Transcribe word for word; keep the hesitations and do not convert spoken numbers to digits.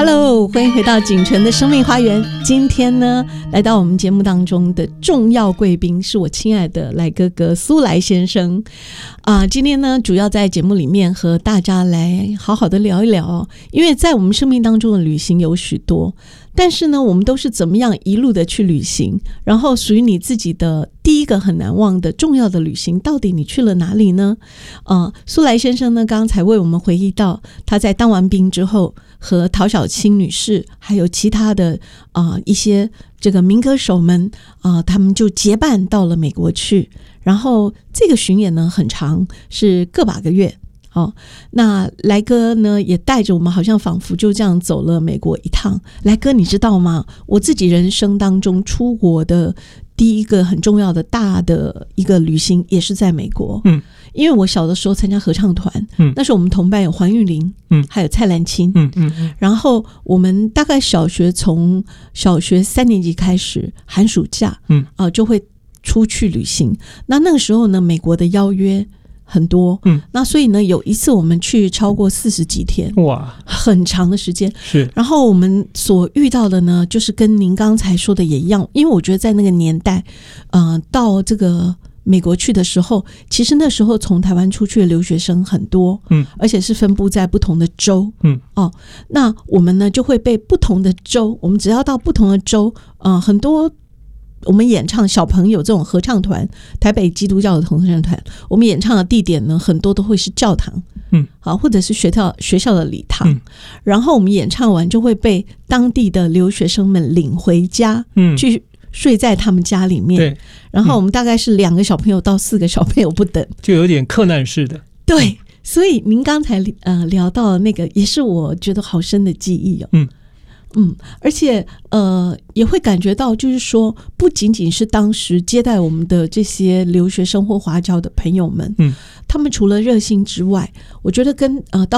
Hello， 欢迎回到锦纯的生命花园。今天呢，来到我们节目当中的重要贵宾是我亲爱的来哥哥苏来先生啊、呃。今天呢，主要在节目里面和大家来好好的聊一聊，因为在我们生命当中的旅行有许多，但是呢，我们都是怎么样一路的去旅行，然后属于你自己的第一个很难忘的重要的旅行，到底你去了哪里呢？呃，苏来先生呢，刚才为我们回忆到他在当完兵之后，和陶小青女士还有其他的啊、呃、一些这个民歌手们啊、呃，他们就结伴到了美国去，然后这个巡演呢很长，是个把个月。哦，那来哥呢也带着我们，好像仿佛就这样走了美国一趟。来哥，你知道吗？我自己人生当中出国的第一个很重要的大的一个旅行，也是在美国。嗯，因为我小的时候参加合唱团，嗯，那时候我们同伴有黄韵玲，嗯，还有蔡澜清，嗯嗯嗯，然后我们大概小学从小学三年级开始，寒暑假，嗯啊、呃、就会出去旅行。那那个时候呢，美国的邀约很多，嗯，那所以呢，有一次我们去超过四十几天，哇，很长的时间，是。然后我们所遇到的呢，就是跟您刚才说的也一样，因为我觉得在那个年代，呃，到这个美国去的时候，其实那时候从台湾出去的留学生很多，嗯，而且是分布在不同的州，嗯，哦，那我们呢就会被不同的州，我们只要到不同的州，呃，很多。我们演唱小朋友这种合唱团，台北基督教的合唱团，我们演唱的地点呢，很多都会是教堂，嗯，好，或者是学校学校的礼堂、嗯，然后我们演唱完就会被当地的留学生们领回家，嗯，去睡在他们家里面，对，然后我们大概是两个小朋友到四个小朋友不等， 就有点克难式的， 对，所以您刚才呃聊到的那个，也是我觉得好深的记忆哦，嗯。嗯，而且呃也会感觉到，就是说，不仅仅是当时接待我们的这些留学生或华侨的朋友们，嗯，他们除了热心之外，我觉得跟呃到